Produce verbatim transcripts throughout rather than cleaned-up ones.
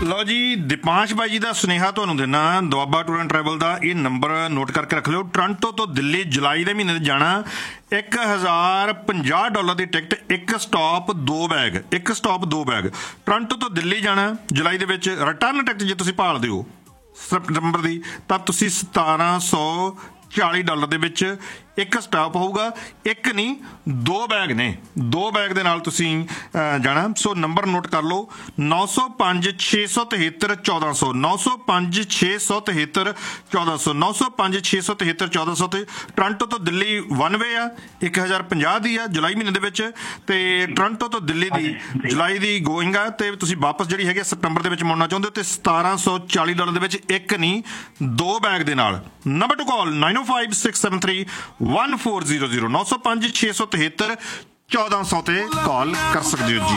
ਲਓ ਜੀ, ਦੀਪਾਂਸ਼ ਬਾਈ ਜੀ ਦਾ ਸੁਨੇਹਾ ਤੁਹਾਨੂੰ ਦੇਣਾ। ਦੁਆਬਾ ਟੂਰ ਐਂਡ ਟਰੈਵਲ ਦਾ ਇਹ ਨੰਬਰ ਨੋਟ ਕਰਕੇ ਰੱਖ ਲਿਓ। ਟੋਰਾਂਟੋ ਤੋਂ ਦਿੱਲੀ ਜੁਲਾਈ ਦੇ ਮਹੀਨੇ 'ਚ ਜਾਣਾ, ਇੱਕ ਹਜ਼ਾਰ ਪੰਜਾਹ ਡਾਲਰ ਦੀ ਟਿਕਟ, ਇੱਕ ਸਟਾਪ ਦੋ ਬੈਗ, ਇੱਕ ਸਟਾਪ ਦੋ ਬੈਗ। ਟੋਰਾਂਟੋ ਤੋਂ ਦਿੱਲੀ ਜਾਣਾ ਜੁਲਾਈ ਦੇ ਵਿੱਚ। ਰਿਟਰਨ ਟਿਕਟ ਜੇ ਤੁਸੀਂ ਭਾਲਦੇ ਹੋ ਸਤੰਬਰ ਦੀ, ਤਾਂ ਤੁਸੀਂ ਸਤਾਰਾਂ ਸੌ ਚਾਲੀ ਡਾਲਰ ਦੇ ਵਿੱਚ ਇੱਕ ਸਟਾਪ ਹੋਊਗਾ। ਇੱਕ ਨਹੀਂ, ਦੋ ਬੈਗ ਨੇ, ਦੋ ਬੈਗ ਦੇ ਨਾਲ ਤੁਸੀਂ ਜਾਣਾ। ਸੋ ਨੰਬਰ ਨੋਟ ਕਰ ਲਓ, ਨੌ ਸੌ ਪੰਜ ਛੇ ਸੌ ਤਿਹੱਤਰ ਚੌਦਾਂ ਸੌ, ਨੌ ਸੌ ਪੰਜ ਛੇ ਸੌ ਤਿਹੱਤਰ ਚੌਦਾਂ ਸੌ, ਨੌ ਸੌ ਪੰਜ ਛੇ ਸੌ ਤਿਹੱਤਰ ਚੌਦਾਂ ਸੌ। ਤੇ ਟੋਰਾਂਟੋ ਤੋਂ ਦਿੱਲੀ ਵਨ ਵੇ ਆ, ਇੱਕ ਹਜ਼ਾਰ ਪੰਜਾਹ ਦੀ ਆ ਜੁਲਾਈ ਮਹੀਨੇ ਦੇ ਵਿੱਚ, ਤੇ ਟੋਰਾਂਟੋ ਤੋਂ ਦਿੱਲੀ ਦੀ ਜੁਲਾਈ ਦੀ ਗੋਇੰਗ ਆ, ਤੇ ਤੁਸੀਂ ਵਾਪਸ ਜਿਹੜੀ ਹੈਗੀ ਸਤੰਬਰ ਦੇ ਵਿੱਚ ਮੁੜਨਾ ਚਾਹੁੰਦੇ ਹੋ, ਤੇ ਸਤਾਰਾਂ ਸੌ ਚਾਲੀ ਡਾਲਰ ਦੇ ਵਿੱਚ ਇੱਕ ਨਹੀਂ, ਦੋ ਬੈਗ ਦੇ ਨਾਲ। ਨੰਬਰ ਟੂ ਕਾਲ ਨਾਈਨ ਓ five six seven three one four zero zero, ਨੌ ਸੌ ਪੰਜ ਛੇ ਸੌ ਤਿਹੱਤਰ ਚੌਦਾਂ ਸੌ ਤੇ ਕਾਲ ਕਰ ਸਕਦੇ ਹੋ ਜੀ।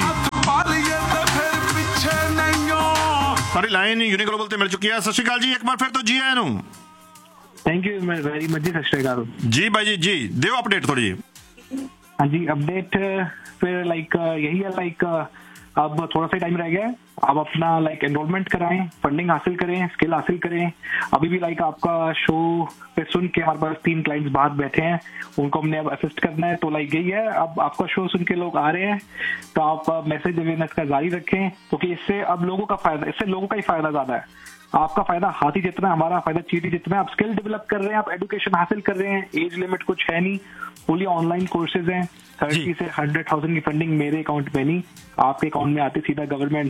ਸਾਡੀ ਲਾਈਨ ਯੂਨੀ ਗਲੋਬਲ ਤੇ ਮਿਲ ਚੁੱਕੀ ਹੈ। ਸਤਿ ਸ਼੍ਰੀ ਅਕਾਲ ਜੀ, ਇੱਕ ਵਾਰ ਫਿਰ ਤੋਂ ਜੀ ਆਇਆਂ ਨੂੰ। थैंक यू वेरी मच जी, सत श्री अकाल जी भाई जी। जी देव अपडेट थोड़ी जी। हाँ जी, अपडेट फिर लाइक यही है, लाइक अब थोड़ा सा टाइम रह गया है। आप अपना लाइक एनरोलमेंट कराएं, फंडिंग हासिल करें, स्किल हासिल करें। अभी भी लाइक आपका शो पे सुन के हमारे पास तीन क्लाइंट्स बाहर बैठे हैं, उनको हमने अब असिस्ट करना है। तो लाइक यही है, अब आपका शो सुन के लोग आ रहे हैं, तो आप मैसेज अवेयरनेस का जारी रखें, क्योंकि इससे अब लोगों का फायदा, इससे लोगों का ही फायदा ज्यादा है। आपका फायदा हाथी जितना है, हमारा फायदा चीटी जितना है। आप स्किल डेवलप कर रहे हैं, आप एजुकेशन हासिल कर रहे हैं, एज लिमिट कुछ है नहीं, फुली ऑनलाइन कोर्सेज हैं। थर्टी से हंड्रेड थाउजेंड की फंडिंग मेरे अकाउंट में नहीं, आपके अकाउंट में आती सीधा गवर्नमेंट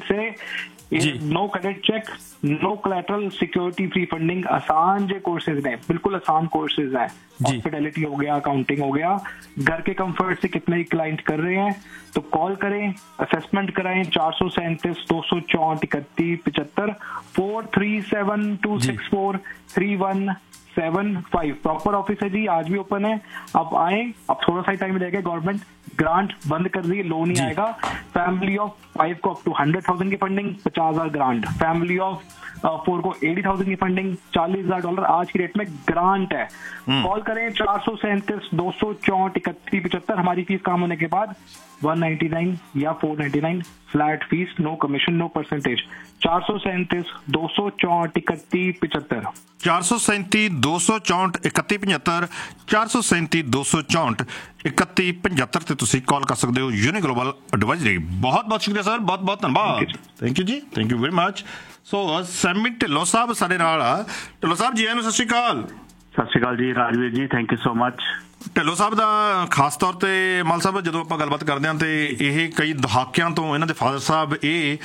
से। No credit check, no collateral, security free funding, आसान जो कोर्सेज हैं, बिल्कुल आसान कोर्सेज हैं। हॉस्पिटैलिटी हो गया, अकाउंटिंग हो गया, घर के कंफर्ट से कितने ही क्लाइंट कर रहे हैं। तो कॉल करें, असेसमेंट कराएं, चार सौ सैंतीस दो सौ चौंठ इकतीस पिछहत्तर, four three seven to six four three one seven five. Proper office है जी, आज भी ओपन है, आप आए। अब थोड़ा सा टाइम रह गया, गवर्नमेंट ग्रांट बंद कर दी है, लोन ही आएगा। फैमिली ऑफ फाइव को अप टू हंड्रेड थाउजेंड की फंडिंग, पचास हजार ग्रांट। फैमिली ऑफ फोर को एटी थाउजेंड की फंडिंग, चालीस हजार डॉलर आज की रेट में ग्रांट है। कॉल करें, चार सौ सैंतीस दो सौ चौंठ इकतीस पिछहत्तर। हमारी फीस काम होने के बाद वन नाइन्टी नाइन या four ninety nine flat fees, no commission, no percentage. चार सौ सैंतीस दो सौ चौंठ इकतीस पिछहत्तर, चार सौ सैंती दो सौ चौंठ इकतीस पचहत्तर, चार सौ सैंती दो सौ चौंठ इकतीस पचहत्तर ਤੇ ਤੁਸੀਂ ਕਾਲ ਕਰ ਸਕਦੇ ਹੋ। Uni global advisory. ਬਹੁਤ ਬਹੁਤ ਸ਼ੁਕਰੀਆ ਸਰ, ਬਹੁਤ ਬਹੁਤ ਧੰਨਵਾਦ। ਥੈਂਕ ਯੂ ਜੀ, thank you very much. So semi Dhillon ਸਾਹਿਬ ਸਾਡੇ ਨਾਲ ਆ। ਢਿੱਲੋਂ ਸਾਹਿਬ ਜੀ ਆਇਆਂ ਨੂੰ, ਸਤਿ ਸ਼੍ਰੀ ਅਕਾਲ। ਸਤਿ ਸ਼੍ਰੀ ਅਕਾਲ ਜੀ ਰਾਜਵੀਰ ਜੀ, thank you so much. Dhillon ਸਾਹਿਬ ਦਾ ਖਾਸ ਤੌਰ ਤੇ ਮਲ ਸਾਹਿਬ ਜਦੋਂ ਆਪਾਂ ਗੱਲਬਾਤ ਕਰਦੇ ਹਾਂ, ਤੇ ਇਹ ਕਈ ਦਹਾਕਿਆਂ ਤੋਂ ਇਹਨਾਂ ਦੇ ਫਾਦਰ ਸਾਹਿਬ ਇਹ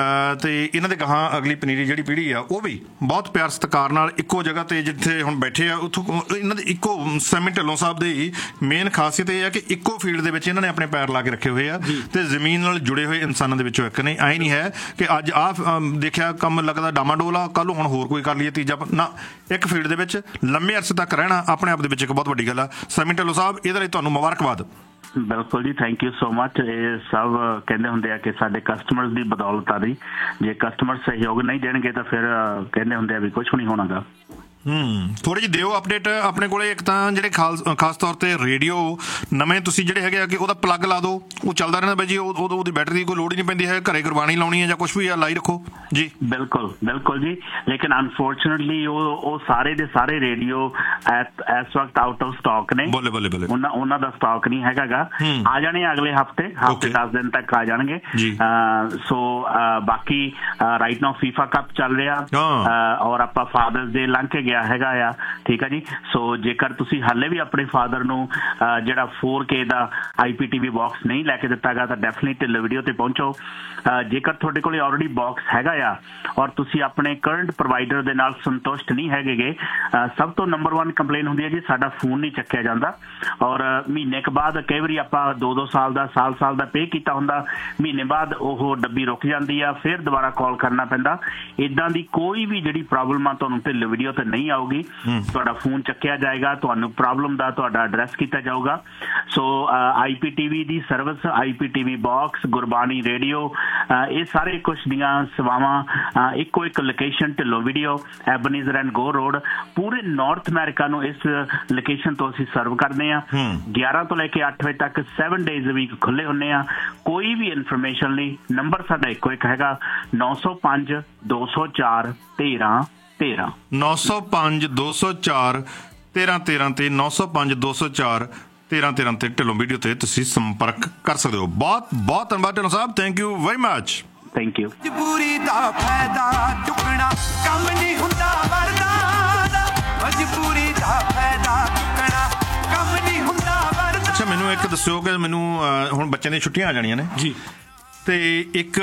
ਤੇ ਇਹਨਾਂ ਦੇ ਗਾਹਾਂ ਅਗਲੀ ਪਨੀਰੀ ਜਿਹੜੀ ਪੀੜ੍ਹੀ ਆ, ਉਹ ਵੀ ਬਹੁਤ ਪਿਆਰ ਸਤਿਕਾਰ ਨਾਲ ਇੱਕੋ ਜਗ੍ਹਾ ਤੇ ਜਿੱਥੇ ਹੁਣ ਬੈਠੇ ਆ, ਉੱਥੋਂ ਇਹਨਾਂ ਦੇ ਇੱਕੋ ਸੈਮੀ ਢਿੱਲੋਂ ਸਾਹਿਬ ਦੀ ਮੇਨ ਖਾਸੀਅਤ ਇਹ ਆ ਕਿ ਇੱਕੋ ਫੀਲਡ ਦੇ ਵਿੱਚ ਇਹਨਾਂ ਨੇ ਆਪਣੇ ਪੈਰ ਲਾ ਕੇ ਰੱਖੇ ਹੋਏ ਆ, ਤੇ ਜ਼ਮੀਨ ਨਾਲ ਜੁੜੇ ਹੋਏ ਇਨਸਾਨਾਂ ਦੇ ਵਿੱਚੋਂ ਇੱਕ ਨੇ। ਐਂ ਨਹੀਂ ਹੈ ਕਿ ਅੱਜ ਆਹ ਦੇਖਿਆ ਕੰਮ ਲੱਗਦਾ ਡਾਮਾਡੋਲ ਆ, ਕੱਲ੍ਹ ਹੁਣ ਹੋਰ ਕੋਈ ਕਰ ਲਈਏ ਤੀਜਾ, ਨਾ, ਇੱਕ ਫੀਲਡ ਦੇ ਵਿੱਚ ਲੰਮੇ ਅਰਸੇ ਤੱਕ ਰਹਿਣਾ ਆਪਣੇ ਆਪ ਦੇ ਵਿੱਚ ਇੱਕ ਬਹੁਤ ਵੱਡੀ ਗੱਲ ਆ। ਸੈਮੀ ਢਿੱਲੋਂ ਸਾਹਿਬ, ਇਹਦੇ ਲਈ ਤੁਹਾਨੂੰ ਮੁਬਾਰਕਬਾਦ। ਬਿਲਕੁਲ ਜੀ, ਥੈਂਕ ਯੂ ਸੋ ਮਚ। ਇਹ ਸਭ ਕਹਿੰਦੇ ਹੁੰਦੇ ਆ ਕਿ ਸਾਡੇ ਕਸਟਮਰਸ ਦੀ ਬਦੌਲਤ ਆ ਰਹੀ, ਜੇ ਕਸਟਮਰ ਸਹਿਯੋਗ ਨਹੀਂ ਦੇਣਗੇ ਤਾਂ ਫਿਰ ਕਹਿੰਦੇ ਹੁੰਦੇ ਆ ਵੀ ਕੁਛ ਨਹੀਂ ਹੋਣਾਗਾ। ਹੂੰ, ਥੋੜੀ ਜਿਹੀ ਦਿਓ ਅਪਡੇਟ ਆਪਣੇ ਕੋਲੇ। ਇੱਕ ਤਾਂ ਜਿਹੜੇ ਖਾਸ ਖਾਸ ਤੌਰ ਤੇ ਰੇਡੀਓ ਨਵੇਂ ਤੁਸੀਂ ਜਿਹੜੇ ਹੈਗੇ ਆ ਕਿ ਉਹਦਾ ਪਲੱਗ ਲਾ ਦਿਓ, ਉਹ ਚੱਲਦਾ ਰਹਿੰਦਾ ਬਾਈ ਜੀ, ਉਹ ਉਹਦੀ ਬੈਟਰੀ ਦੀ ਕੋਈ ਲੋੜ ਹੀ ਨਹੀਂ ਪੈਂਦੀ ਹੈ, ਘਰੇ ਗੁਰਬਾਣੀ ਲਾਉਣੀ ਹੈ ਜਾਂ ਕੁਛ ਵੀ ਆ ਲਾਈ ਰੱਖੋ ਜੀ। ਬਿਲਕੁਲ ਬਿਲਕੁਲ ਜੀ, ਲੇਕਿਨ ਅਨਫੋਰਚੂਨੇਟਲੀ ਉਹ ਉਹ ਸਾਰੇ ਦੇ ਸਾਰੇ ਰੇਡੀਓ ਇਸ ਵਕਤ ਆਊਟ ਆਫ ਸਟਾਕ ਨੇ। ਬੱਲੇ ਬੱਲੇ ਬੱਲੇ, ਉਹਨਾਂ ਉਹਨਾਂ ਦਾ ਸਟਾਕ ਨਹੀਂ ਹੈਗਾ। ਆ ਜਾਣੇ ਅਗਲੇ ਹਫਤੇ, ਹਫਤੇ ਦਸ ਦਿਨ ਤੱਕ ਆ ਜਾਣਗੇ। ਸੋ ਬਾਕੀ ਰਾਈਟ ਨਾਓ ਫੀਫਾ ਕੱਪ ਚੱਲ ਰਿਹਾ, ਔਰ ਆਪਾਂ ਫਾਦਰਸ ਡੇ ਲੰਘ ਕੇ ਗਿਆ ਹੈਗਾ ਆ, ਠੀਕ ਆ ਜੀ। ਸੋ ਜੇਕਰ ਤੁਸੀਂ ਹਾਲੇ ਵੀ ਆਪਣੇ ਫਾਦਰ ਨੂੰ ਜਿਹੜਾ ਫੋਰ ਕੇ ਦਾ ਆਈ ਪੀ ਟੀ ਵੀ ਬਾਕਸ ਨਹੀਂ ਲੈ ਕੇ ਦਿੱਤਾ ਗਾ, ਤਾਂ ਡੈਫੀਨੇਟਲੀ ਢਿੱਲੋਂ ਵੀਡੀਓ ਤੇ ਪਹੁੰਚੋ। ਜੇਕਰ ਤੁਹਾਡੇ ਕੋਲ ਆਲਰੇਡੀ ਬਾਕਸ ਹੈਗਾ ਆ ਔਰ ਤੁਸੀਂ ਆਪਣੇ ਕਰੰਟ ਪ੍ਰੋਵਾਈਡਰ ਦੇ ਨਾਲ ਸੰਤੁਸ਼ਟ ਨਹੀਂ ਹੈਗੇ, ਸਭ ਤੋਂ ਨੰਬਰ ਵਨ ਕੰਪਲੇਨ ਹੁੰਦੀ ਹੈ ਜੀ ਸਾਡਾ ਫੋਨ ਨਹੀਂ ਚੱਕਿਆ ਜਾਂਦਾ। ਔਰ ਮਹੀਨੇ ਕੁ ਬਾਅਦ ਕਈ ਵਾਰੀ ਆਪਾਂ ਦੋ ਦੋ ਸਾਲ ਦਾ ਸਾਲ ਸਾਲ ਦਾ ਪੇ ਕੀਤਾ ਹੁੰਦਾ, ਮਹੀਨੇ ਬਾਅਦ ਉਹ ਡੱਬੀ ਰੁਕ ਜਾਂਦੀ ਆ, ਫਿਰ ਦੁਬਾਰਾ ਕਾਲ ਕਰਨਾ ਪੈਂਦਾ। ਇੱਦਾਂ ਦੀ ਕੋਈ ਵੀ ਜਿਹੜੀ ਪ੍ਰੋਬਲਮ ਆ ਤੁਹਾਨੂੰ ਢਿੱਲੋਂ ਵੀਡੀਓ ਤੇ ਨਹੀਂ नहीं आऊगी, ਤੁਹਾਡਾ ਫੋਨ ਚੱਕਿਆ ਜਾਏਗਾ, ਤੁਹਾਨੂੰ ਪ੍ਰੋਬਲਮ ਦਾ ਤੁਹਾਡਾ ਐਡਰੈਸ ਕੀਤਾ ਜਾਊਗਾ। ਸੋ ਆਈਪੀਟੀਵੀ ਦੀ service, IPTV box, Gurbani radio, ਇਹ ਸਾਰੇ ਕੁਝ ਦੀਆਂ ਸੇਵਾਵਾਂ ਇੱਕੋ ਇੱਕ location Dhillon video, ਐਬਨੀਜ਼ਰ and go road, ਪੂਰੇ ਨਾਰਥ ਅਮਰੀਕਾ ਨੂੰ ਇਸ ਲੋਕੇਸ਼ਨ ਤੋਂ ਅਸੀਂ ਸਰਵ ਕਰਦੇ ਹਾਂ। ਗਿਆਰਾਂ ਤੋਂ ਲੈ ਕੇ ਅੱਠ ਵਜੇ ਤੱਕ ਸੈਵਨ ਡੇਜ਼ ਵੀਕ ਖੁੱਲੇ ਹੁੰਦੇ ਆ। ਕੋਈ ਵੀ ਇਨਫੋਰਮੇਸ਼ਨ ਲਈ ਨੰਬਰ ਸਾਡਾ ਇੱਕੋ ਇੱਕ ਹੈਗਾ, ਨੌ ਸੌ ਪੰਜ ਦੋ ਸੌ ਚਾਰ ਤੇਰਾਂ ਤੇਰਾਂ ਨੌ ਸੌ ਪੰਜ ਦੋ ਸੌ ਚਾਰ ਤੇਰਾਂ ਤੇਰਾਂ ਤੇ ਨੌ ਸੌ ਪੰਜ ਦੋ ਸੌ ਚਾਰ ਤੇਰਾਂ ਤੇਰਾਂ ਤੇ ਢਿੱਲੋਂ ਵੀਡੀਓ ਤੇ ਤੁਸੀਂ ਸੰਪਰਕ ਕਰ ਸਕਦੇ ਹੋ। ਬਹੁਤ ਬਹੁਤ ਧੰਨਵਾਦ ਢਿੱਲੋਂ ਸਾਹਿਬ, thank you very much. Thank you. ਮਜਬੂਰੀ ਦਾ ਫਾਇਦਾ ਚੁੱਕਣਾ ਕੰਮ ਨਹੀਂ ਹੁੰਦਾ ਵਰਦਾ ਦਾ, ਮਜਬੂਰੀ ਦਾ ਫਾਇਦਾ ਚੁੱਕਣਾ ਕੰਮ ਨਹੀਂ ਹੁੰਦਾ ਵਰਦਾ। ਅੱਛਾ, ਮੈਨੂੰ ਇੱਕ ਦੱਸਿਓ ਕਿ ਮੈਨੂੰ ਹੁਣ ਬੱਚਿਆਂ ਦੀਆਂ ਛੁੱਟੀਆਂ ਆ ਜਾਣੀਆਂ ਨੇ ਜੀ, ਤੇ ਇੱਕ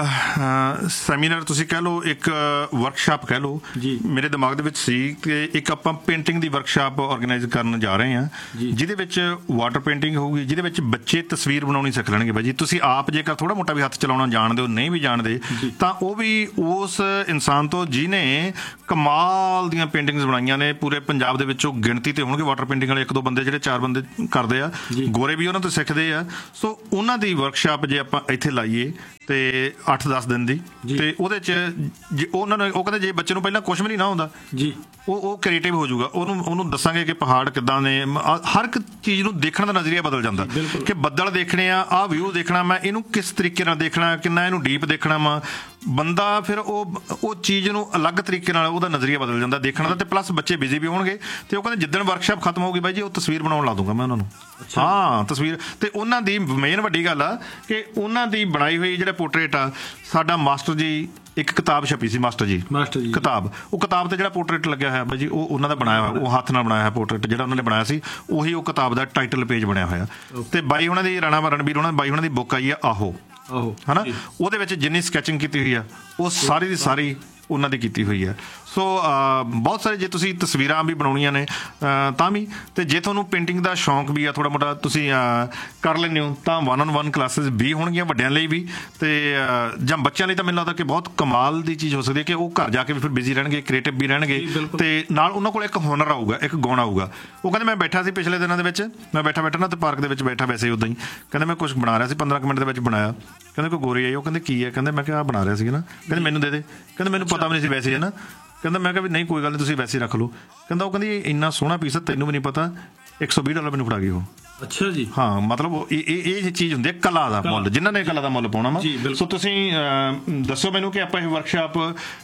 ਸੈਮੀਨਾਰ ਤੁਸੀਂ ਕਹਿ ਲਓ, ਇੱਕ ਵਰਕਸ਼ਾਪ ਕਹਿ ਲਓ ਜੀ, ਮੇਰੇ ਦਿਮਾਗ ਦੇ ਵਿੱਚ ਸੀ ਕਿ ਇੱਕ ਆਪਾਂ ਪੇਂਟਿੰਗ ਦੀ ਵਰਕਸ਼ਾਪ ਆਰਗੇਨਾਈਜ਼ ਕਰਨ ਜਾ ਰਹੇ ਹਾਂ, ਜਿਹਦੇ ਵਿੱਚ ਵਾਟਰ ਪੇਂਟਿੰਗ ਹੋਊਗੀ, ਜਿਹਦੇ ਵਿੱਚ ਬੱਚੇ ਤਸਵੀਰ ਬਣਾਉਣੀ ਸਿੱਖ ਲੈਣਗੇ। ਬਾਈ ਜੀ ਤੁਸੀਂ ਆਪ ਜੇਕਰ ਥੋੜਾ ਮੋਟਾ ਵੀ ਹੱਥ ਚਲਾਉਣਾ ਜਾਣਦੇ ਹੋ, ਨਹੀਂ ਵੀ ਜਾਣਦੇ, ਤਾਂ ਉਹ ਵੀ ਉਸ ਇਨਸਾਨ ਤੋਂ ਜਿਹਨੇ ਕਮਾਲ ਦੀਆਂ ਪੇਂਟਿੰਗਸ ਬਣਾਈਆਂ ਨੇ, ਪੂਰੇ ਪੰਜਾਬ ਦੇ ਵਿੱਚੋਂ ਗਿਣਤੀ ਤੇ ਹੋਣਗੇ ਵਾਟਰ ਪੇਂਟਿੰਗ ਵਾਲੇ ਇੱਕ ਦੋ ਬੰਦੇ, ਜਿਹੜੇ ਚਾਰ ਬੰਦੇ ਕਰਦੇ ਆ, ਗੋਰੇ ਵੀ ਉਹਨਾਂ ਤੋਂ ਸਿੱਖਦੇ ਆ। ਸੋ ਉਹਨਾਂ ਦੀ ਵਰਕਸ਼ਾਪ ਜੇ ਆਪਾਂ ਇੱਥੇ ਲਾਈਏ ਤੇ ਅੱਠ ਦਸ ਦਿਨ ਦੀ, ਤੇ ਉਹਦੇ ਚ ਉਹਨਾਂ ਨੇ ਉਹ ਕਹਿੰਦੇ ਜੇ ਬੱਚੇ ਨੂੰ ਪਹਿਲਾਂ ਕੁਛ ਵੀ ਨਹੀਂ ਨਾ ਹੁੰਦਾ ਜੀ, ਉਹ ਉਹ ਕ੍ਰੀਏਟਿਵ ਹੋ ਜਾਊਗਾ। ਉਹਨੂੰ ਉਹਨੂੰ ਦੱਸਾਂਗੇ ਕਿ ਪਹਾੜ ਕਿੱਦਾਂ ਨੇ, ਹਰ ਇੱਕ ਚੀਜ਼ ਨੂੰ ਦੇਖਣ ਦਾ ਨਜ਼ਰੀਆ ਬਦਲ ਜਾਂਦਾ, ਕਿ ਬੱਦਲ ਦੇਖਣੇ ਆ, ਆਹ ਵਿਊ ਦੇਖਣਾ, ਮੈਂ ਇਹਨੂੰ ਕਿਸ ਤਰੀਕੇ ਨਾਲ ਦੇਖਣਾ, ਕਿੰਨਾ ਇਹਨੂੰ ਡੀਪ ਦੇਖਣਾ ਵਾ। ਬੰਦਾ ਫਿਰ ਉਹ ਉਹ ਚੀਜ਼ ਨੂੰ ਅਲੱਗ ਤਰੀਕੇ ਨਾਲ ਉਹਦਾ ਨਜ਼ਰੀਆ ਬਦਲ ਜਾਂਦਾ ਦੇਖਣ ਦਾ, ਤੇ ਪਲੱਸ ਬੱਚੇ ਬਿਜ਼ੀ ਵੀ ਹੋਣਗੇ। ਤੇ ਉਹ ਕਹਿੰਦੇ ਜਿੱਦਣ ਵਰਕਸ਼ਾਪ ਖਤਮ ਹੋਊਗੀ ਬਾਈ ਜੀ, ਉਹ ਤਸਵੀਰ ਬਣਾਉਣ ਲਾ ਦੂੰਗਾ ਮੈਂ ਉਹਨਾਂ ਨੂੰ। ਹਾਂ, ਤਸਵੀਰ। ਤੇ ਉਹਨਾਂ ਦੀ ਮੇਨ ਵੱਡੀ ਗੱਲ ਆ ਕਿ ਉਹਨਾਂ ਦੀ ਬਣਾਈ ਹੋਈ ਜਿਹੜਾ ਪੋਰਟਰੇਟ ਆ, ਸਾਡਾ ਮਾਸਟਰ ਜੀ ਇੱਕ ਕਿਤਾਬ ਛਪੀ ਸੀ, ਮਾਸਟਰ ਜੀ ਮਾਸਟਰ ਜੀ ਕਿਤਾਬ, ਉਹ ਕਿਤਾਬ ਤੇ ਜਿਹੜਾ ਪੋਰਟਰੇਟ ਲੱਗਿਆ ਹੋਇਆ ਬਾਈ ਜੀ, ਉਹ ਉਹਨਾਂ ਦਾ ਬਣਾਇਆ ਹੋਇਆ, ਉਹ ਹੱਥ ਨਾਲ ਬਣਾਇਆ ਹੋਇਆ ਪੋਰਟਰੇਟ ਜਿਹੜਾ ਉਹਨਾਂ ਨੇ ਬਣਾਇਆ ਸੀ, ਉਹੀ ਉਹ ਕਿਤਾਬ ਦਾ ਟਾਈਟਲ ਪੇਜ ਬਣਿਆ ਹੋਇਆ। ਤੇ ਬਾਈ ਉਹਨਾਂ ਦੀ ਰਾਣਾ ਰਣਬੀਰ ਉਹਨਾਂ ਬਾਈ ਉਹਨਾਂ ਦੀ ਬੁੱਕ ਆਈ ਆ ਆਹੋ, ਹਨਾ, ਉਹਦੇ ਵਿੱਚ ਜਿੰਨੀ ਸਕੈਚਿੰਗ ਕੀਤੀ ਹੋਈ ਆ ਉਹ ਸਾਰੀ ਦੀ ਸਾਰੀ ਉਹਨਾਂ ਦੀ ਕੀਤੀ ਹੋਈ ਹੈ। ਸੋ ਬਹੁਤ ਸਾਰੇ ਜੇ ਤੁਸੀਂ ਤਸਵੀਰਾਂ ਵੀ ਬਣਾਉਣੀਆਂ ਨੇ ਤਾਂ ਵੀ, ਤੇ ਜੇ ਤੁਹਾਨੂੰ ਪੇਂਟਿੰਗ ਦਾ ਸ਼ੌਂਕ ਵੀ ਆ ਥੋੜ੍ਹਾ ਮੋਟਾ ਤੁਸੀਂ ਕਰ ਲੈਂਦੇ ਹੋ, ਤਾਂ ਵਨ ਔਨ ਵਨ ਕਲਾਸਿਸ ਵੀ ਹੋਣਗੀਆਂ ਵੱਡਿਆਂ ਲਈ ਵੀ, ਤੇ ਜਾਂ ਬੱਚਿਆਂ ਲਈ ਤਾਂ ਮੈਨੂੰ ਲੱਗਦਾ ਕਿ ਬਹੁਤ ਕਮਾਲ ਦੀ ਚੀਜ਼ ਹੋ ਸਕਦੀ ਹੈ ਕਿ ਉਹ ਘਰ ਜਾ ਕੇ ਵੀ ਫਿਰ ਬਿਜ਼ੀ ਰਹਿਣਗੇ, ਕ੍ਰੀਏਟਿਵ ਵੀ ਰਹਿਣਗੇ, ਤੇ ਨਾਲ ਉਹਨਾਂ ਕੋਲ ਇੱਕ ਹੁਨਰ ਆਊਗਾ, ਇੱਕ ਗੁਣ ਆਊਗਾ। ਉਹ ਕਹਿੰਦੇ ਮੈਂ ਬੈਠਾ ਸੀ ਪਿਛਲੇ ਦਿਨਾਂ ਦੇ ਵਿੱਚ, ਮੈਂ ਬੈਠਾ ਬੈਠਾ ਨਾ ਤੇ ਪਾਰਕ ਦੇ ਵਿੱਚ ਬੈਠਾ ਵੈਸੇ ਉੱਦਾਂ ਹੀ, ਕਹਿੰਦੇ ਮੈਂ ਕੁਛ ਬਣਾ ਰਿਹਾ ਸੀ, ਪੰਦਰਾਂ ਕੁ ਮਿੰਟ ਦੇ ਵਿੱਚ ਬਣਾਇਆ। ਕਹਿੰਦੇ ਕੋਈ ਗੋਰੀ ਆਈ, ਉਹ ਕਹਿੰਦੇ ਕੀ ਹੈ, ਕਹਿੰਦੇ ਮੈਂ ਕਿਹਾ ਬਣਾ ਰਿਹਾ ਸੀ ਨਾ, ਕਹਿੰਦੇ ਮੈਨੂੰ ਦੇ ਦੇ, ਕਹਿੰਦੇ ਮੈਨੂੰ ਪਤਾ ਵੀ ਨਹੀਂ ਸੀ ਵੈਸੇ ਹੈ ਨਾ, ਕਹਿੰਦਾ ਮੈਂ ਕਿਹਾ ਵੀ ਨਹੀਂ ਕੋਈ ਗੱਲ ਨਹੀਂ ਤੁਸੀਂ ਵੈਸੇ ਰੱਖ ਲਓ। ਕਹਿੰਦਾ ਉਹ ਕਹਿੰਦੀ ਇੰਨਾ ਸੋਹਣਾ ਪੀਸ ਤੈਨੂੰ ਵੀ ਨਹੀਂ ਪਤਾ, ਇੱਕ ਸੌ ਵੀਹ ਡਾਲਰ ਮੈਨੂੰ ਫੜਾ ਗਈ ਉਹ। ਅੱਛਾ ਜੀ। ਹਾਂ, ਮਤਲਬ ਇਹ ਇਹ ਚੀਜ਼ ਹੁੰਦੀ ਹੈ ਕਲਾ ਦਾ ਮੁੱਲ, ਜਿਨ੍ਹਾਂ ਨੇ ਕਲਾ ਦਾ ਮੁੱਲ ਪਾਉਣਾ ਵਾ। ਸੋ ਤੁਸੀਂ ਦੱਸੋ ਮੈਨੂੰ ਕਿ ਆਪਾਂ ਇਹ ਵਰਕਸ਼ਾਪ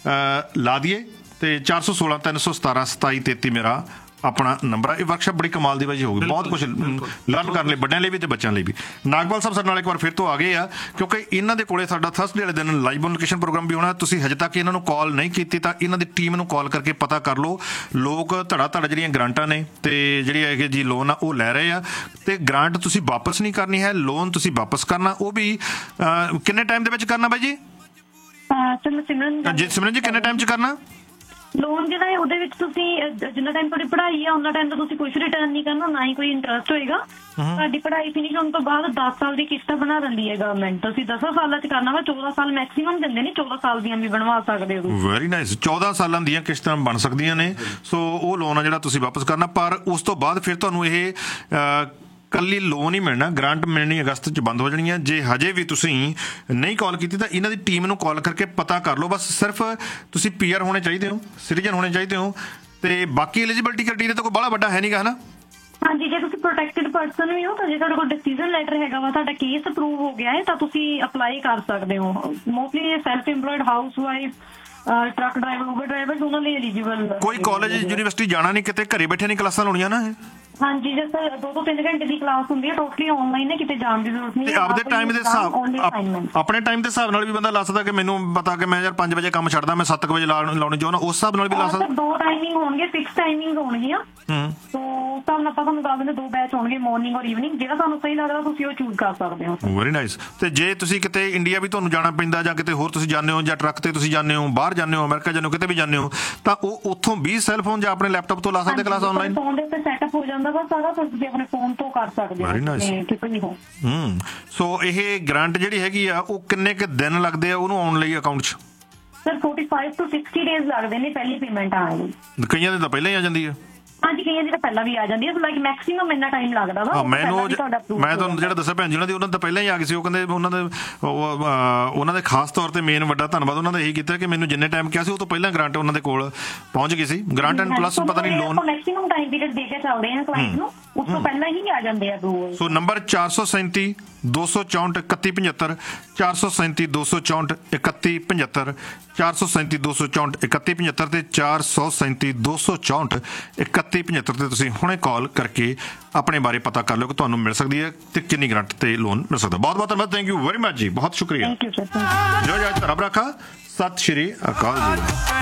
ਲਾ ਦਈਏ, ਤੇ ਚਾਰ ਸੌ ਸੋਲਾਂ ਤਿੰਨ ਸੌ ਸਤਾਰਾਂ ਸਤਾਈ ਤੇਤੀ ਮੇਰਾ ਆਪਣਾ ਨੰਬਰ ਆ। ਇਹ ਵਰਕਸ਼ਾਪ ਬੜੀ ਕਮਾਲ ਦੀ ਬਾਜੀ ਹੋਊਗੀ, ਬਹੁਤ ਕੁਝ ਲਰਨ ਕਰਨ ਲਈ, ਵੱਡਿਆਂ ਲਈ ਵੀ ਤੇ ਬੱਚਿਆਂ ਲਈ ਵੀ। ਨਾਗਪਾਲ ਸਾਹਿਬ ਸਾਡੇ ਨਾਲ ਇੱਕ ਵਾਰ ਫਿਰ ਤੋਂ ਆ ਗਏ ਆ, ਕਿਉਂਕਿ ਇਹਨਾਂ ਦੇ ਕੋਲੇ ਸਾਡਾ ਥਰਸਡੇ ਵਾਲੇ ਦਿਨ ਲਾਈਵ ਔਨ ਲੋਕੇਸ਼ਨ ਪ੍ਰੋਗਰਾਮ ਵੀ ਹੋਣਾ। ਤੁਸੀਂ ਹਜੇ ਤੱਕ ਇਹਨਾਂ ਨੂੰ ਕਾਲ ਨਹੀਂ ਕੀਤੀ ਤਾਂ ਇਹਨਾਂ ਦੀ ਟੀਮ ਨੂੰ ਕਾਲ ਕਰਕੇ ਪਤਾ ਕਰ ਲਓ। ਲੋਕ ਧੜਾ ਧੜ ਜਿਹੜੀਆਂ ਗ੍ਰਾਂਟਾਂ ਨੇ ਤੇ ਜਿਹੜੀ ਹੈਗੇ ਜੀ ਲੋਨ ਆ ਉਹ ਲੈ ਰਹੇ ਆ, ਤੇ ਗ੍ਰਾਂਟ ਤੁਸੀਂ ਵਾਪਸ ਨਹੀਂ ਕਰਨੀ ਹੈ, ਲੋਨ ਤੁਸੀਂ ਵਾਪਸ ਕਰਨਾ, ਉਹ ਵੀ ਕਿੰਨੇ ਟਾਈਮ ਦੇ ਵਿੱਚ ਕਰਨਾ ਬਾਈ ਜੀ? ਜੀ ਸਿਮਰਨ ਜੀ, ਕਿੰਨੇ ਟਾਈਮ 'ਚ ਕਰਨਾ ਲੋਨ? ਜਿਹੜਾ ਹੈ ਉਹਦੇ ਵਿੱਚ ਤੁਸੀਂ ਜਿੰਨਾ ਟਾਈਮ ਤੁਹਾਡੀ ਪੜ੍ਹਾਈ ਆ ਉਹਨਾਂ ਟਾਈਮ ਤਾਂ ਤੁਸੀਂ ਕੁਝ ਰਿਟਰਨ ਨਹੀਂ ਕਰਨਾ, ਨਾ ਹੀ ਕੋਈ ਇੰਟਰਸਟ ਹੋਏਗਾ। ਤੁਹਾਡੀ ਪੜ੍ਹਾਈ ਫਿਨਿਸ਼ ਹੋਣ ਤੋਂ ਬਾਅਦ ਦਸ ਸਾਲ ਦੀ ਕਿਸ਼ਤਾਂ ਬਣਾ ਦਿੰਦੀ ਹੈ ਗਵਰਨਮੈਂਟ। ਤੁਸੀਂ ਦਸਾਂ ਸਾਲਾਂ 'ਚ ਕਰਨਾ ਵਾ, ਚੌਦਾਂ ਸਾਲ ਮੈਕਸੀਮਮ ਦਿੰਦੇ ਨੇ, ਚੌਦਾਂ ਸਾਲ ਦੀਆਂ ਵੀ ਬਣਵਾ ਸਕਦੇ ਹੋ। ਵੈਰੀ ਨਾਈਸ, ਚੌਦਾਂ ਸਾਲਾਂ ਦੀਆਂ ਕਿਸ਼ਤਾਂ ਬਣ ਸਕਦੀਆਂ ਨੇ। ਸੋ ਉਹ ਲੋਨ ਆ ਜਿਹੜਾ ਤੁਸੀਂ ਵਾਪਸ ਕਰਨਾ, ਪਰ ਉਸ ਤੋਂ ਬਾਅਦ ਫਿਰ ਤੁਹਾਨੂੰ ਇਹ ਕੱਲੀ ਲੋਨ ਹੀ ਮਿਲਣਾ, ਗ੍ਰਾਂਟ ਮਿਲਣੀ ਅਗਸਤ 'ਚ ਬੰਦ ਹੋ ਜਾਣੀ ਹੈ। ਜੇ ਹਜੇ ਵੀ ਤੁਸੀਂ ਨਹੀਂ ਕਾਲ ਕੀਤੀ ਤਾਂ ਇਹਨਾਂ ਦੀ ਟੀਮ ਨੂੰ ਕਾਲ ਕਰਕੇ ਪਤਾ ਕਰ ਲਓ। ਬਸ ਸਿਰਫ ਤੁਸੀਂ ਪੀ ਆਰ ਹੋਣੇ ਚਾਹੀਦੇ ਹੋ, ਸਿਟੀਜ਼ਨ ਹੋਣੇ ਚਾਹੀਦੇ ਹੋ, ਤੇ ਬਾਕੀ ਐਲੀਜੀਬਿਲਿਟੀ ਕ੍ਰਾਈਟੇਰੀਆ ਤਾਂ ਕੋਈ ਬੜਾ ਵੱਡਾ ਹੈ ਨਹੀਂਗਾ, ਹੈ ਨਾ? ਹਾਂਜੀ, ਜੇ ਤੁਸੀਂ ਪ੍ਰੋਟੈਕਟਡ ਪਰਸਨ ਵੀ ਹੋ ਤਾਂ ਜੇ ਤੁਹਾਡੇ ਕੋਲ ਡਿਸੀਜ਼ਨ ਲੈਟਰ ਹੈਗਾ ਵਾ, ਤੁਹਾਡਾ ਕੇਸ ਅਪਰੂਵ ਹੋ ਗਿਆ ਹੈ, ਤਾਂ ਤੁਸੀਂ ਅਪਲਾਈ ਕਰ ਸਕਦੇ ਹੋ। Mostly self employed, house wife, truck driver, Uber driver, ਉਹਨਾਂ ਲਈ ਐਲੀਜੀਬਲ। ਕੋਈ ਕਾਲਜ ਯੂਨੀਵਰਸਿਟੀ ਜਾਣਾ ਨਹੀਂ, ਕਿਤੇ ਘਰੇ ਬੈਠੇ ਨਹੀਂ ਕਲਾਸਾਂ ਲਾਉਣੀਆਂ ਨਾ? ਹਾਂਜੀ, ਜੇ ਸਰ ਦੋ ਤੋਂ ਤਿੰਨ ਘੰਟੇ ਦੀ ਕਲਾਸ ਹੁੰਦੀ ਹੈ, ਟੋਟਲੀ ਆਨਲਾਈਨ ਹੈ, ਕਿਤੇ ਜਾਣ ਦੀ ਜ਼ਰੂਰਤ ਨਹੀਂ। ਆਪਦੇ ਟਾਈਮ ਦੇ ਹਿਸਾਬ ਆਪਣੇ ਟਾਈਮ ਦੇ ਹਿਸਾਬ ਨਾਲ ਵੀ ਬੰਦਾ ਲਾ ਸਕਦਾ ਕਿ ਮੈਨੂੰ ਪਤਾ ਕਿ ਮੈਂ ਯਾਰ ਪੰਜ ਵਜੇ ਕੰਮ ਛੱਡਦਾ, ਮੈਂ ਸੱਤ ਵਜੇ ਲਾਉਣੀ ਚਾਹੁੰਦਾ, ਉਸ ਹਿਸਾਬ ਨਾਲ ਵੀ ਲਾ ਸਕਦਾ। ਦੋ ਟਾਈਮਿੰਗ ਹੋਣਗੇ, ਫਿਕਸ ਟਾਈਮਿੰਗ ਹੋਣਗੀਆਂ, ਸੋ ਉਸ ਹਿਸਾਬ ਨਾਲ ਆਪਾਂ ਤੁਹਾਨੂੰ ਦੱਸ ਦਿੰਦੇ, ਦੋ ਬੈਚ ਹੋਣਗੇ, ਮਾਰਨਿੰਗ ਔਰ ਈਵਨਿੰਗ। ਜਿਹੜਾ ਤੁਹਾਨੂੰ ਸਹੀ ਲੱਗਦਾ ਤੁਸੀਂ ਉਹ ਚੂਜ਼ ਕਰ ਸਕਦੇ ਹੋ। Very nice. ਤੇ ਜੇ ਤੁਸੀਂ ਕਿਤੇ ਇੰਡੀਆ ਵੀ ਤੁਹਾਨੂੰ ਜਾਣਾ ਪੈਂਦਾ, ਜਾਂ ਕਿਤੇ ਹੋਰ ਤੁਸੀਂ ਜਾਂਦੇ ਹੋ, ਜਾਂ ਟਰੱਕ ਤੇ ਤੁਸੀਂ ਜਾਂਦੇ ਹੋ, ਬਾਹਰ ਜਾਂਦੇ ਹੋ, ਅਮਰੀਕਾ ਜਾਂਦੇ ਹੋ, ਕਿਤੇ ਵੀ ਜਾਂਦੇ ਹੋ, ਤਾਂ ਉਹ ਉੱਥੋਂ ਵੀ ਸੈੱਲ ਫੋਨ ਜਾਂ ਆਪਣੇ ਲੈਪਟਾਪ ਤੋਂ ਲਾ ਸਕਦੇ ਕਲਾਸ ਆਨਲਾਈਨ? ਫੋਨ ਦੇ ਉੱਤੇ ਸੈਟਅਪ ਹੋ ਜਾਂਦਾ ਵਾ ਸਾਰਾ, ਤੁਸੀਂ ਆਪਣੇ ਫੋਨ ਤੋਂ ਕਰ ਸਕਦੇ ਹੋ ਕਿਤੇ ਵੀ ਹੋ। ਹੂੰ, ਸੋ ਇਹ ਗ੍ਰਾਂਟ ਜਿਹੜੀ ਹੈਗੀ ਆ ਉਹ ਕਿੰਨੇ ਕੁ ਦਿਨ ਲੱਗਦੇ ਆ ਉਹਨੂੰ ਆਉਣ ਲਈ ਅਕਾਊਂਟ 'ਚ? Sir forty-five to sixty days ਲੱਗਦੇ ਨੇ ਪਹਿਲੀ ਪੇਮੈਂਟ ਆਉਣ ਲਈ। ਕਈਆਂ ਦੇ ਤਾਂ ਪਹਿਲਾਂ ਹੀ ਆ ਜਾਂਦੀ ਹੈ। ਹਾਂਜੀ ਕਈਆਂ ਦੀ ਤਾਂ ਪਹਿਲਾਂ ਵੀ ਆ ਜਾਂਦੀ ਹੈ, ਲਾਈਕ ਮੈਕਸਿਮਮ ਇੰਨਾ ਟਾਈਮ ਲੱਗਦਾ ਵਾ। ਹਾਂ ਮੈਨੂੰ ਮੈਂ ਤੁਹਾਨੂੰ ਜਿਹੜਾ ਦੱਸਿਆ ਭੈਣ ਜੀ ਉਹਨਾਂ ਦੀ ਉਹਨਾਂ ਤਾਂ ਪਹਿਲਾਂ ਹੀ ਆ ਗਈ ਸੀ। ਉਹ ਕਹਿੰਦੇ ਉਹਨਾਂ ਦੇ ਉਹ, ਉਹਨਾਂ ਦੇ ਖਾਸ ਤੌਰ ਤੇ ਮੇਨ ਵੱਡਾ ਧੰਨਵਾਦ ਉਹਨਾਂ ਦਾ ਇਹੀ ਕੀਤਾ ਕਿ ਮੈਨੂੰ ਜਿੰਨੇ ਟਾਈਮ ਕਿਹਾ ਸੀ ਉਹ ਤੋਂ ਪਹਿਲਾਂ ਗ੍ਰਾਂਟ ਉਹਨਾਂ ਦੇ ਕੋਲ ਪਹੁੰਚ ਗਈ ਸੀ। ਗ੍ਰਾਂਟ ਐਂਡ ਪਲੱਸ ਪਤਾ ਨਹੀਂ ਲੋਨ ਮੈਕਸਿਮਮ ਟਾਈਮ ਪੀਰੀਅਡ ਦੇ ਕੇ ਚੱਲਦੇ ਆ ਕਲਾਇੰਟ ਨੂੰ, ਉਸ ਤੋਂ ਪਹਿਲਾਂ ਹੀ ਆ ਜਾਂਦੇ ਆ ਅਪਰੂਵਲ। ਸੋ ਨੰਬਰ ਚਾਰ ਸੌ ਸੈਂਤੀ ਦੋ ਸੌ ਚੌਂਹਠ ਇਕੱਤੀ ਪਝੱਤਰ ਚਾਰ ਸੌ ਸੈਂਤੀ ਦੋ ਸੌ ਚੌਂਹਠ ਇਕੱਤੀ ਪਝੱਤਰ ਚਾਰ ਸੌ ਸੈਂਤੀ ਦੋ ਸੌ ਚੌਂਹਠ ਇਕੱਤੀ ਪਝੱਤਰ ਤੇ ਚਾਰ ਸੌ ਸੈਂਤੀ ਦੋ ਸੌ ਚੌਂਹਠ ਇਕੱਤੀ ਪਝੱਤਰ ਤੇ ਤੁਸੀਂ ਹੁਣੇ ਕਾਲ ਕਰਕੇ ਆਪਣੇ ਬਾਰੇ ਪਤਾ ਕਰ ਲਿਓ ਕਿ ਤੁਹਾਨੂੰ ਮਿਲ ਸਕਦੀ ਹੈ ਤੇ ਕਿੰਨੀ ਗ੍ਰਾਂਟ ਤੇ ਲੋਨ ਮਿਲ ਸਕਦਾ। ਬਹੁਤ ਬਹੁਤ ਧੰਨਵਾਦ। ਥੈਂਕ ਯੂ ਵੈਰੀ ਮਚ ਜੀ, ਬਹੁਤ ਸ਼ੁਕਰੀਆ। Thank you sir. ਜੋ ਜੀ ਰੱਬ ਰੱਖਾ। ਸਤਿ ਸ਼੍ਰੀ ਅਕਾਲ ਜੀ।